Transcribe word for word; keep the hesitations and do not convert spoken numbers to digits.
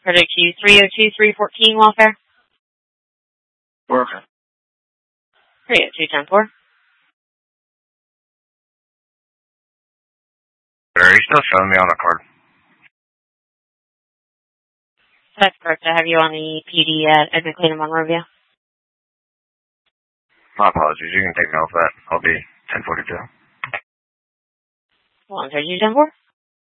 Project Q three oh two three fourteen, welfare. Working. three oh two ten four. Are you still showing me on a card? That's correct. I have you on the P D at Ed McLean in Monrovia. My apologies. You can take me off that. I'll be ten forty-two. one thirty-two ten four.